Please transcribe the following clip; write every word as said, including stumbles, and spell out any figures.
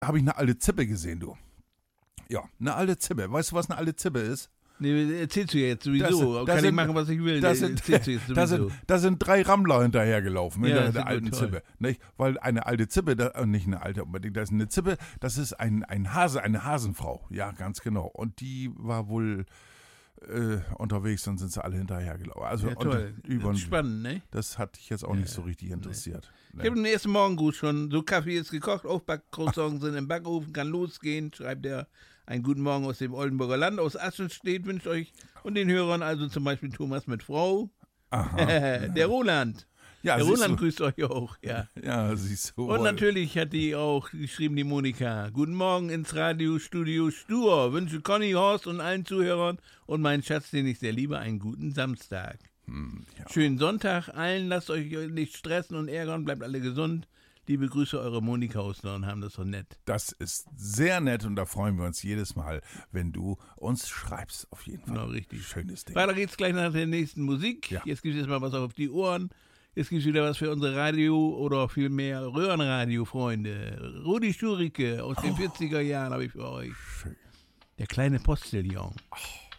habe ich eine alte Zippe gesehen, du. Ja, eine alte Zippe. Weißt du, was eine alte Zippe ist? Nee, erzählst du jetzt sowieso. Das- das Kann ich sind- machen, was ich will. Das Nee, sind, erzählst du jetzt da, sowieso. sind, da sind drei Rammler hinterhergelaufen, Ja, hinter das der ist alten gut, toll. Zippe. Nicht? Weil eine alte Zippe, da, äh, nicht eine alte unbedingt, das ist eine Zippe, das ist ein, ein Hase, eine Hasenfrau. Ja, ganz genau. Und die war wohl äh, unterwegs, dann sind sie alle hinterhergelaufen. Also Ja, toll. und, über, Das ist spannend, ne? das hat dich jetzt auch nicht so richtig interessiert. Ich habe den ersten Morgengruß schon. So, Kaffee ist gekocht, Aufbackcroissants sind im Backofen, kann losgehen, schreibt er. Einen guten Morgen aus dem Oldenburger Land, aus Assenstedt wünscht euch und den Hörern, also zum Beispiel Thomas mit Frau. Aha. Der Roland. Ja, Der siehst Roland du. grüßt euch auch, ja. Ja, siehst du. Und wohl. natürlich hat die auch geschrieben, die Monika. Guten Morgen ins Radiostudio Stur. Wünsche Conny, Horst und allen Zuhörern und meinen Schatz, den ich sehr liebe, einen guten Samstag. Hm, ja. Schönen Sonntag allen, lasst euch nicht stressen und ärgern, bleibt alle gesund. Liebe Grüße, eure Monika aus Dornheim, das ist doch nett. Das ist sehr nett und da freuen wir uns jedes Mal, wenn du uns schreibst, auf jeden Fall. Genau, richtig. Schönes Ding. Weiter geht's gleich nach der nächsten Musik. Ja. Jetzt gibt es mal was auf die Ohren. Jetzt gibt es wieder was für unsere Radio- oder vielmehr Röhrenradio-Freunde. Rudi Schurike aus den vierziger Jahren habe ich für euch. Schön. Der kleine Postillon. Ach.